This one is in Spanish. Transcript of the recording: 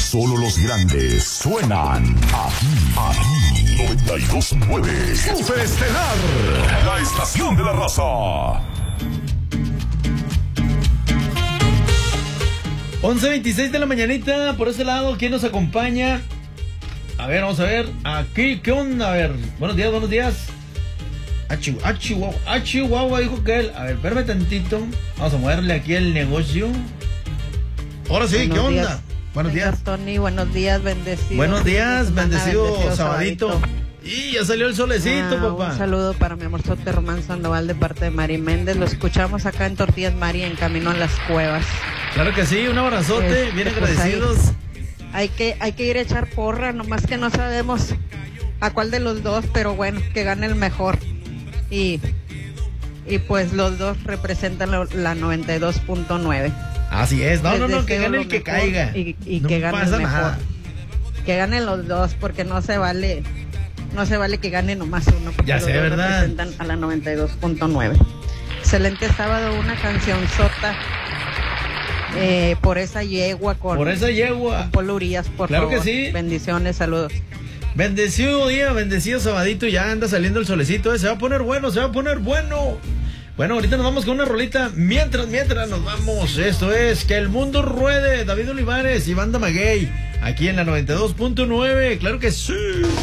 solo los grandes suenan aquí 92.9. Super Estelar, la estación de la raza. 11:26 de la mañanita, por ese lado, ¿quién nos acompaña? A ver, vamos a ver, aquí, ¿qué onda? A ver, buenos días. Chihuahua, dijo que él. A ver, espérame tantito, vamos a moverle aquí el negocio. Ahora sí, buenos ¿qué onda? Días. Buenos días. Tony, buenos días, bendecido. Buenos días, bendecido sabadito. Sabadito. Y ya salió el solecito, papá. Un saludo para mi amor Sote Román Sandoval de parte de Mari Méndez. Lo escuchamos acá en Tortillas Mari, en camino a las cuevas. Claro que sí, un abrazote, bien pues agradecidos. Hay que ir a echar porra, nomás que no sabemos a cuál de los dos, pero bueno, que gane el mejor. Y pues los dos representan la 92.9. Así es, no, que gane el que caiga. Y no que gane pasa el mejor. nada. Que ganen los dos, porque no se vale que gane nomás uno, porque Ya los sé, dos ¿verdad? representan a la 92.9. Excelente sábado, una canción sota. Por esa yegua con Polo Urias, por claro favor. Que sí. Bendiciones, saludos. Bendecido día, bendecido sabadito, ya anda saliendo el solecito, se va a poner bueno. Bueno, ahorita nos vamos con una rolita, mientras nos vamos, esto es Que el Mundo Ruede, David Olivares y Banda Maguey, aquí en la 92.9, claro que sí.